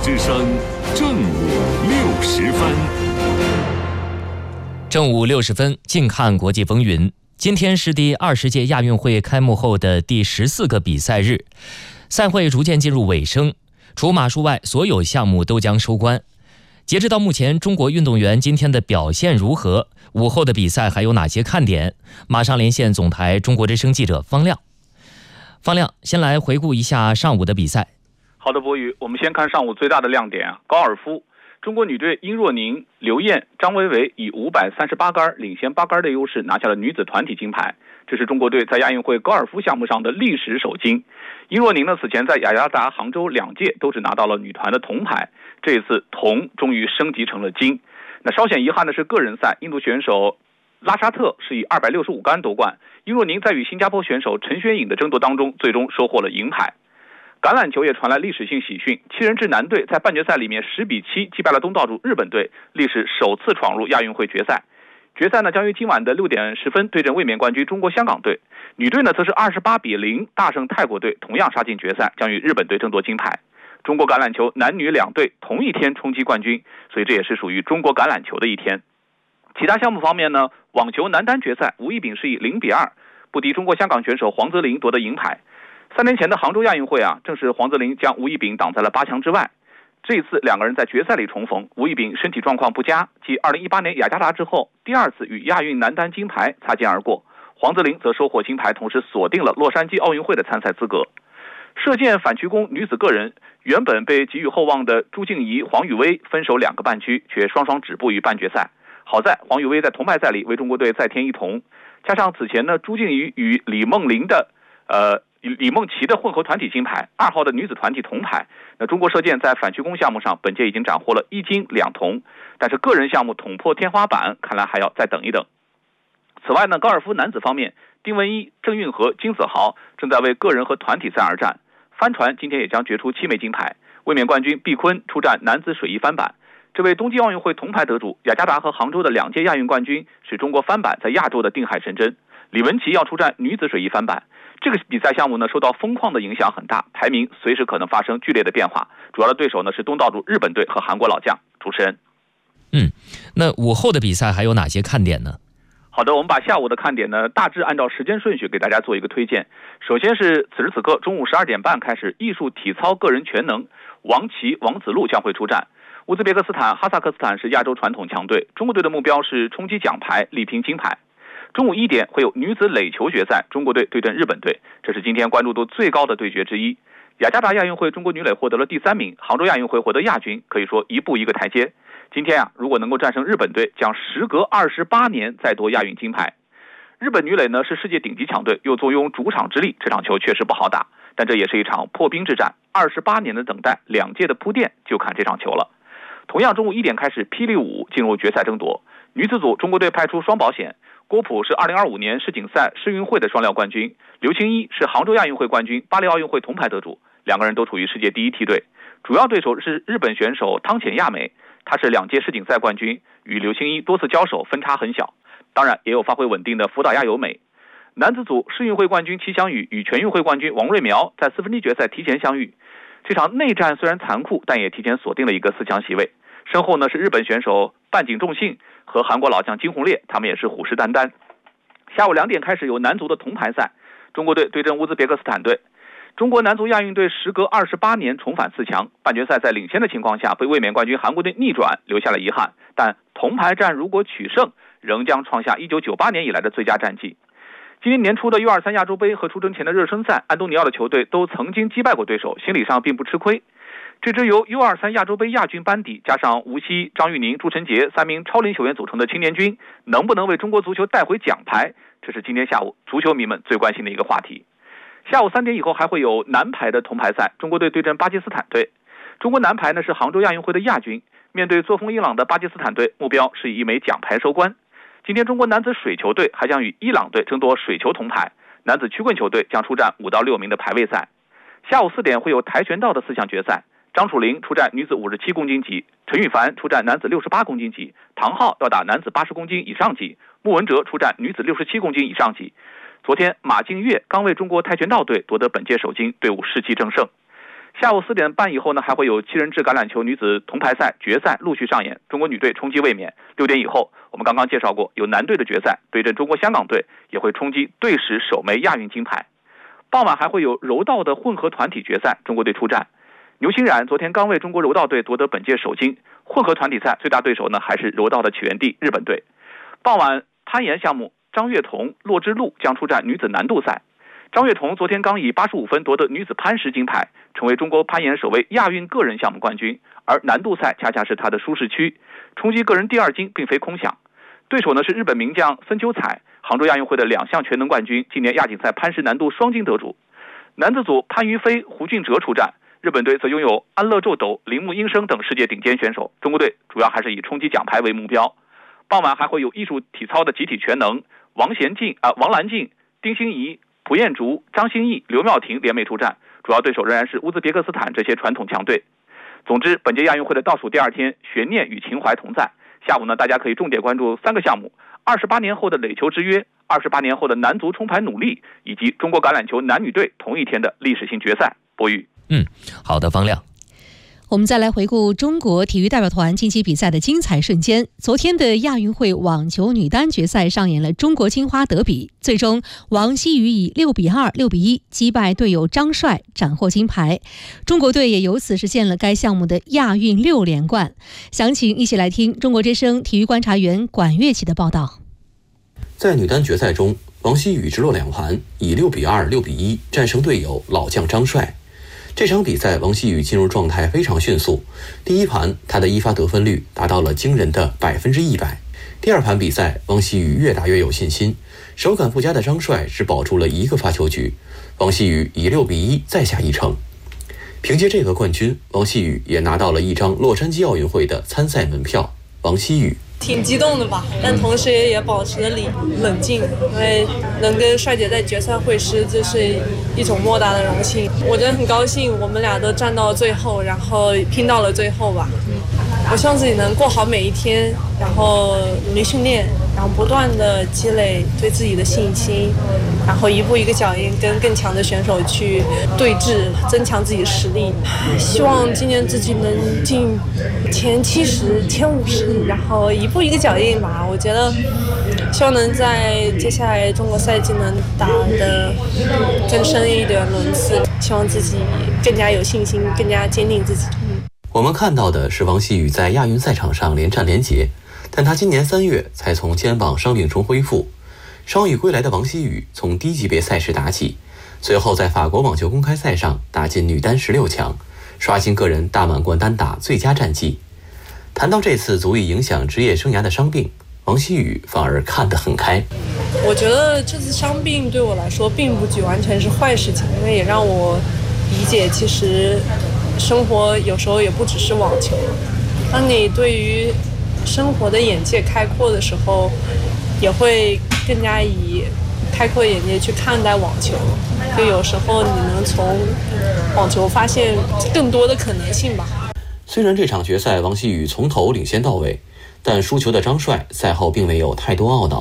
之声正午60分。 正午60分，静看国际风云。今天是第20届亚运会开幕后的第14个比赛日，赛会逐渐进入尾声，除马术外，所有项目都将收官。截止到目前，中国运动员今天的表现如何？午后的比赛还有哪些看点？马上连线总台中国之声记者方亮。方亮，先来回顾一下上午的比赛。 好的，博宇，我们先看上午最大的亮点高尔夫。中国女队殷若宁、刘燕、张维维以538杆领先8杆的优势拿下了女子团体金牌，这是中国队在亚运会高尔夫项目上的历史首金。殷若宁呢，此前在雅加达、杭州2届都只拿到了女团的铜牌，这一次铜终于升级成了金。那稍显遗憾的是个人赛，印度选手拉沙特是以265杆夺冠，殷若宁在与新加坡选手陈轩颖的争夺当中，最终收获了银牌。橄榄球也传来历史性喜讯，7人制男队在半决赛里面10比7击败了东道主日本队，历史首次闯入亚运会决赛。决赛呢将于今晚的6点10分对阵卫冕冠军中国香港队，女队呢则是28比0大胜泰国队，同样杀进决赛，将与日本队争夺金牌。中国橄榄球男女2队同一天冲击冠军，所以这也是属于中国橄榄球的一天。其他项目方面呢，网球男单决赛，吴一丙是以0比2不敌中国香港选手黄泽林夺得银牌。3年前的杭州亚运会正是黄泽林将吴一丙挡在了8强之外。这一次两个人在决赛里重逢，吴一丙身体状况不佳，继2018年雅加达之后，第2次与亚运男单金牌擦肩而过。黄泽林则收获金牌，同时锁定了洛杉矶奥运会的参赛资格。射箭反曲弓女子个人，原本被寄予厚望的朱静怡、黄雨薇分手2个半区，却双双止步于半决赛。好在黄雨薇在铜牌赛里为中国队再添一铜，加上此前呢朱静怡与李梦琪的混合团体金牌，2号的女子团体铜牌，那中国射箭在反曲弓项目上本届已经斩获了1金2铜，但是个人项目捅破天花板，看来还要再等一等。此外呢，高尔夫男子方面，丁文一、郑运和、金子豪正在为个人和团体赛而战。帆船今天也将决出7枚金牌，卫冕冠军毕坤出战男子水翼翻板。这位冬季奥运会铜牌得主，雅加达和杭州的2届亚运冠军，是中国翻板在亚洲的定海神针。李文琪要出战女子水翼翻板。这个比赛项目呢，受到风况的影响很大，排名随时可能发生剧烈的变化。主要的对手呢是东道主日本队和韩国老将。主持人， 那午后的比赛还有哪些看点呢？ 好的，我们把下午的看点呢大致按照时间顺序给大家做一个推荐。首先是此时此刻中午12点半开始，艺术体操个人全能，王琦、王子路将会出战。乌兹别克斯坦、哈萨克斯坦是亚洲传统强队，中国队的目标是冲击奖牌，力拼金牌。中午1点会有女子垒球决赛，中国队对阵日本队，这是今天关注度最高的对决之一。雅加达亚运会中国女垒获得了第3名，杭州亚运会获得亚军，可以说一步一个台阶。今天如果能够战胜日本队，将时隔28年再夺亚运金牌。日本女垒呢是世界顶级强队，又坐拥主场之力，这场球确实不好打，但这也是一场破冰之战，28年的等待，2届的铺垫，就看这场球了。同样中午1点开始，霹雳舞进入决赛争夺。女子组中国队派出双保险，郭璞是2025年世锦赛世运会的双料冠军，刘青一是杭州亚运会冠军，巴黎奥运会铜牌得主，两个人都处于世界第1梯队。主要对手是日本选手汤浅亚美，她是2届世锦赛冠军，与刘青一多次交手分差很小。当然也有发挥稳定的福岛亚由美。男子组世运会冠军齐翔宇与全运会冠军王瑞苗在4分之一决赛提前相遇，这场内战虽然残酷，但也提前锁定了一个4强席位。身后呢是日本选手半井重信和韩国老将金宏烈，他们也是虎视眈眈。下午2点开始有男足的铜牌赛，中国队对阵乌兹别克斯坦队。中国男足亚运队时隔28年重返4强，半决赛在领先的情况下被卫冕冠军韩国队逆转，留下了遗憾，但铜牌战如果取胜，仍将创下1998年以来的最佳战绩。今年年初的 U23 亚洲杯和出征前的热身赛，安东尼奥的球队都曾经击败过对手，心理上并不吃亏。这支由 U23 亚洲杯亚军班底加上吴曦、张玉宁、朱晨杰3名超龄球员组成的青年军，能不能为中国足球带回奖牌，这是今天下午足球迷们最关心的一个话题。下午3点以后还会有男排的铜牌赛，中国队对阵巴基斯坦队。中国男排呢是杭州亚运会的亚军，面对作风伊朗的巴基斯坦队，目标是以1枚奖牌收官。今天中国男子水球队还将与伊朗队争夺水球铜牌，男子曲棍球队将出战5到6名的排位赛。下午4点会有跆拳道的4项决赛，张楚玲出战女子57公斤级，陈羽凡出战男子68公斤级，唐昊要打男子80公斤以上级，穆文哲出战女子67公斤以上级。昨天马静月刚为中国跆拳道队夺得本届首金，队伍士气正盛。 下午4点半以后呢，还会有7人制橄榄球女子铜牌赛决赛陆续上演，中国女队冲击卫冕。6点以后，我们刚刚介绍过，有男队的决赛对阵中国香港队，也会冲击队史首枚亚运金牌。傍晚还会有柔道的混合团体决赛，中国队出战。牛欣冉昨天刚为中国柔道队夺得本届首金，混合团体赛最大对手呢还是柔道的起源地日本队。傍晚攀岩项目，张悦彤、骆之露将出战女子难度赛。张悦彤昨天刚以85分夺得女子攀石金牌，成为中国攀岩首位亚运个人项目冠军，而难度赛恰恰是她的舒适区，冲击个人第2金并非空想。对手呢是日本名将森秋彩，杭州亚运会的2项全能冠军，今年亚锦赛攀石难度双金得主。男子组潘于飞、胡俊哲出战，日本队则拥有安乐宙斗、铃木英生等世界顶尖选手，中国队主要还是以冲击奖牌为目标。傍晚还会有艺术体操的集体全能，王兰静、丁欣怡、蒲彦竹、张歆艺、刘妙婷联袂出战，主要对手仍然是乌兹别克斯坦这些传统强队。总之，本届亚运会的倒数第2天，悬念与情怀同在。下午呢，大家可以重点关注3个项目：28年后的垒球之约、28年后的男足冲牌努力，以及中国橄榄球男女队同一天的历史性决赛。博宇， 好的，方亮。 我们再来回顾中国体育代表团近期比赛的精彩瞬间。昨天的亚运会网球女单决赛上演了中国金花德比，最终王希雨以6比2、6比1击败队友张帅，斩获金牌。中国队也由此实现了该项目的亚运6连冠。详情一起来听中国之声体育观察员管乐琪的报道。 在女单决赛中，王希雨直落2盘，以6比2、6比1战胜队友老将张帅。这场比赛，王希雨进入状态非常迅速。第1盘，她的一发得分率达到了惊人的100%。第2盘比赛，王希雨越打越有信心，手感不佳的张帅只保住了1个发球局，王希雨以6比1再下一城。凭借这个冠军，王希雨也拿到了一张洛杉矶奥运会的参赛门票。王希雨挺激动的吧，但同时也保持了冷静，因为能跟帅姐在决赛会师，这是一种莫大的荣幸。我真的很高兴，我们俩都站到了最后，然后拼到了最后吧。我希望自己能过好每一天，然后努力训练，然后不断的积累对自己的信心，然后一步一个脚印跟更强的选手去对峙，增强自己的实力。希望今年自己能进前70、前50，然后一步一个脚印吧。我觉得希望能在接下来中国赛季能打得更深一点轮次，希望自己更加有信心，更加坚定自己。 我们看到的是王希雨在亚运赛场上连战连捷，但她今年3月才从肩膀伤病中恢复。伤愈归来的王希雨从低级别赛事打起，随后在法国网球公开赛上打进女单16强，刷新个人大满贯单打最佳战绩。谈到这次足以影响职业生涯的伤病，王希雨反而看得很开。 我觉得这次伤病对我来说并不完全是坏事情，因为也让我理解其实生活有时候也不只是网球。当你对于生活的眼界开阔的时候，也会更加以开阔眼界去看待网球，就有时候你能从网球发现更多的可能性吧。 虽然这场决赛王希雨从头领先到尾，但输球的张帅赛后并没有太多懊恼。